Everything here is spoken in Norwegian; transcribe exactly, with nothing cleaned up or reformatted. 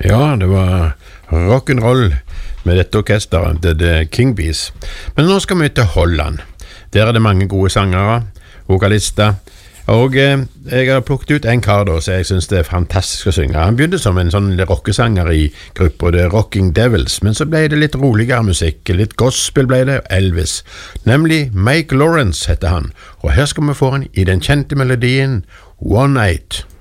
Ja, det var rock'n'roll med dette orkesteret, det er King Bees. Men nå skal vi til Holland. Der er det mange gode sangere, vokalister, og eh, jeg har plukket ut en kar da, så jeg synes det er fantastisk å synge. Han begynte som en sånn rockesanger i gruppa The Rocking Devils, men så ble det litt roligere musikk, litt gospel ble det, Elvis. Nemlig Mike Lawrence heter han, og her skal vi få han i den kjente melodien One Night.